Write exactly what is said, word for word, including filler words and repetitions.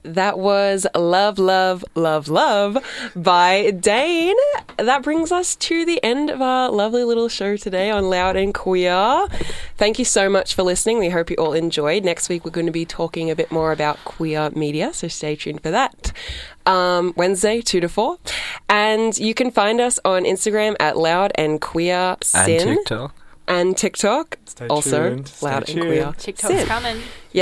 that was Love, Love, Love, Love by Dane. That brings us to the end of our lovely little show today on Loud and Queer. Thank you so much for listening. We hope you all enjoyed. Next week, we're going to be talking a bit more about queer media, so stay tuned for that. Um, Wednesday, two to four. And you can find us on Instagram at Loud and Queer Sin. And TikTok. And TikTok. Stay also tuned. Stay Loud tuned. and Queer TikTok's Sin. coming. Yeah.